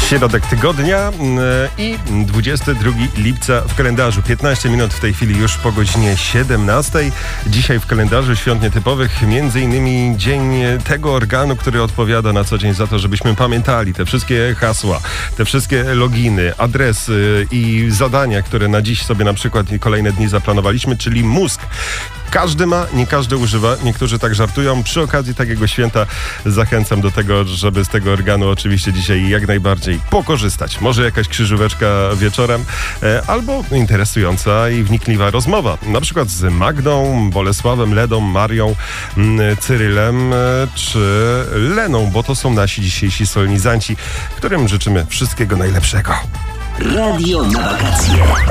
Środek tygodnia i 22 lipca w kalendarzu. 15 minut w tej chwili już po godzinie 17. Dzisiaj w kalendarzu świąt nietypowych m.in. dzień tego organu, który odpowiada na co dzień za to, żebyśmy pamiętali te wszystkie hasła, te wszystkie loginy, adresy i zadania, które na dziś sobie na przykład i kolejne dni zaplanowaliśmy, czyli mózg. Każdy ma, nie każdy używa, niektórzy tak żartują. Przy okazji takiego święta zachęcam do tego, żeby z tego organu oczywiście dzisiaj jak najbardziej pokorzystać. Może jakaś krzyżóweczka wieczorem, albo interesująca i wnikliwa rozmowa. Na przykład z Magdą, Bolesławem, Ledą, Marią, Cyrylem czy Leną, bo to są nasi dzisiejsi solenizanci, którym życzymy wszystkiego najlepszego. Radio na wakacje.